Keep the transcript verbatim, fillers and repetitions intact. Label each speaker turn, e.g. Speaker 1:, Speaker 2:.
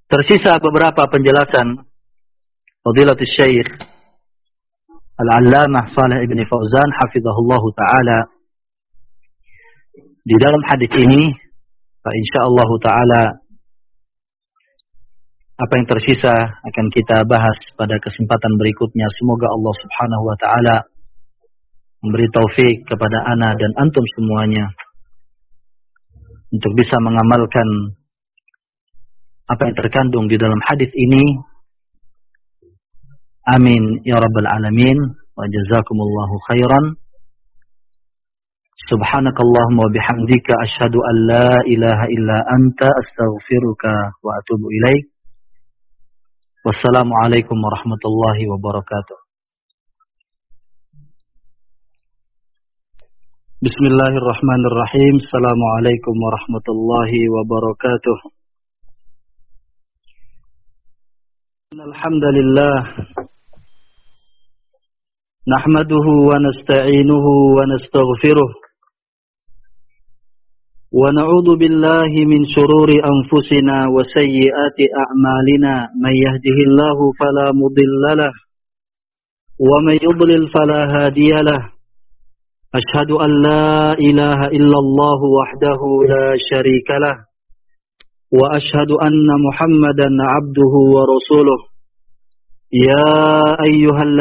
Speaker 1: Tersisa beberapa penjelasan Fadilatul Syekh Al-Allamah Shalih Ibn Fauzan hafizahullah taala di dalam hadis ini. Insyaallah taala apa yang tersisa akan kita bahas pada kesempatan berikutnya. Semoga Allah Subhanahu wa taala memberi taufik kepada ana dan antum semuanya untuk bisa mengamalkan apa yang terkandung di dalam hadis ini. Amin ya rabbal alamin. Wa jazakumullahu khairan. Subhanakallahumma wa bihamdika asyhadu an la ilaha illa anta astaghfiruka wa atubu ilaik. Wassalamualaikum warahmatullahi wabarakatuh. Bismillahirrahmanirrahim. Assalamualaikum warahmatullahi wabarakatuh. Alhamdulillah. Nahmaduhu wa nasta'inuhu wa nastaghfiruh. Wa na'udzu billahi min shururi anfusina wa sayyiati a'malina. May yahdihillahu fala mudhillalah wa may yudlil fala hadiyalah. Ashhadu an la ilaha illallah wahdahu la syarikalah wa ashhadu anna Muhammadan 'abduhu wa rasuluh. Ya ayyuhal